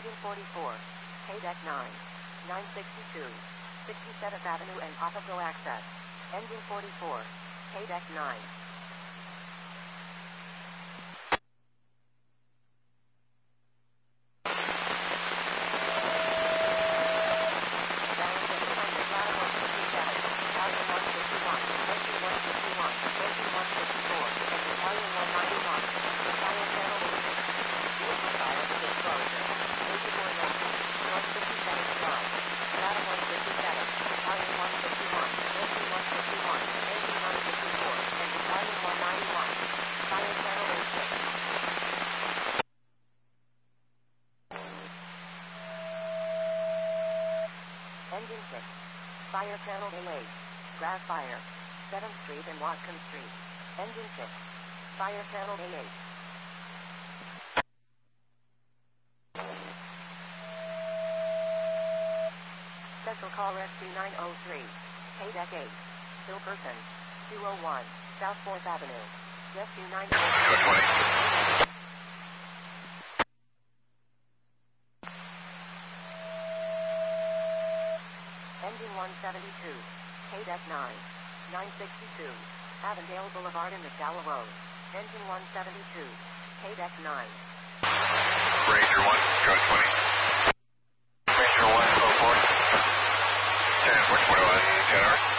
Engine 44. K-Deck 9. 962. 67th Avenue and Papago access. Engine 44. K-Deck 9. Engine 6. Fire channel A8. Grass fire. 7th Street and Watcom Street. Engine 6. Fire channel A8. Special call rescue 903. K-Deck 8. Still person. 201. South 4th Avenue. Rescue 903. Engine 172. K-Deck 9. 962. Avondale Boulevard and McDowell Road. Engine 172. K-Deck 9. Ranger 1, go 20. Ranger 1, go 4. 10, which one do I need? 10R?